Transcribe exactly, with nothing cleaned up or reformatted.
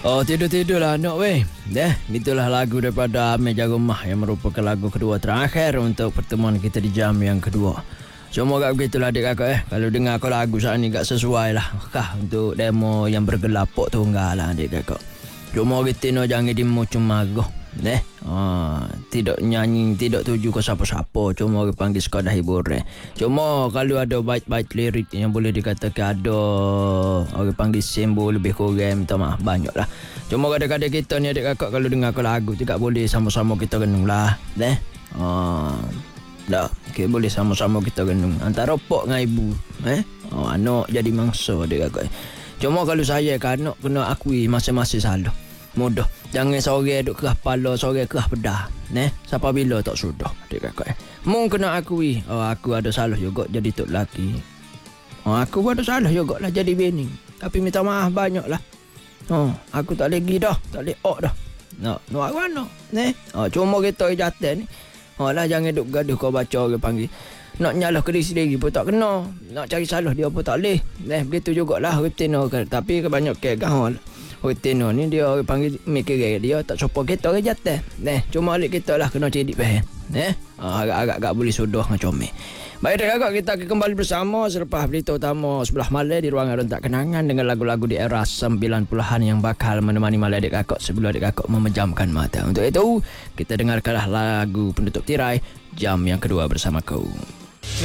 Oh, tidur-tidurlah anak weh. Deh, itulah lagu daripada Amir Jarumah yang merupakan lagu kedua terakhir untuk pertemuan kita di jam yang kedua. Semua kat begitulah adik kakak eh. Kalau dengar kau lagu saat ni kat sesuai lah. Kah untuk demo yang bergelapuk tunggal lah adik kakak. Cuma kita no jangan dimu cuma go. Deh, ah, tidak nyanyi, tidak tuju ke siapa-siapa. Cuma orang panggil sekadar hiburan. Cuma kalau ada bait-bait lirik yang boleh dikatakan ada orang panggil simbol lebih kurang, minta maaf banyak lah. Cuma kadang-kadang kita ni adik kakak kalau dengar ke lagu tidak boleh sama-sama kita renung lah. Deh, ah, dah, okay, boleh sama-sama kita renung antara pok dengan ibu. Eh, oh, anak jadi mangsa adik kakak. Cuma kalau saya kan anak kena akui masing-masing salah. Mudah. Jangan sore duk kerah kepala, sore kerah pedah. Neh, siapa bila tak sudah adik kakak. Mung kena akui, oh aku ada salah juga jadi tok laki. Oh aku ada salah juga lah jadi bini. Tapi minta maaf banyak lah. Oh, aku tak lagi dah, tak lagi ok dah. No, no aku mana? Neh. Oh, cuma kita jatuh ni. Oh lah jangan duk gaduh kau baca orang panggil. Nak nyalah ke diri sendiri pun tak kena. Nak cari salah dia pun tak boleh. Neh, begitu jugalah rutin. Tapi kebanyakan kan Hotino ni dia orang panggil mikir dia tak support kita orang jatuh. Neh, cuma alik kita lah kena cedik faham. Neh, agak-agak agak boleh sudah dengan comel. Baik dah kakak, kita akan kembali bersama selepas berita utama sebelah malam di ruangan rentak kenangan dengan lagu-lagu di era sembilan puluhan yang bakal menemani malam adik kakak sebelum adik kakak memejamkan mata. Untuk itu, kita dengarkanlah lagu penutup tirai jam yang kedua bersama kau.